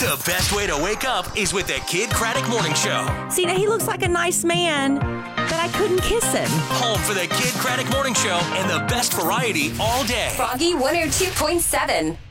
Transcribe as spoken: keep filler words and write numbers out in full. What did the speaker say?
The best way to wake up is with the Kid Craddock Morning Show. See, now he looks like a nice man, but I couldn't kiss him. Home for the Kid Craddock Morning Show and the best variety all day. Froggy one oh two point seven.